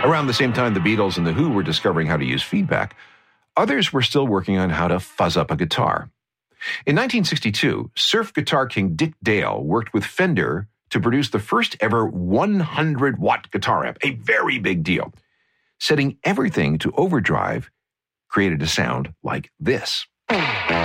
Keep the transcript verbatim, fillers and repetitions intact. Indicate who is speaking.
Speaker 1: Around the same time the Beatles and The Who were discovering how to use feedback, others were still working on how to fuzz up a guitar. In nineteen sixty-two, surf guitar king Dick Dale worked with Fender to produce the first ever one hundred watt guitar amp, a very big deal. Setting everything to overdrive created a sound like this.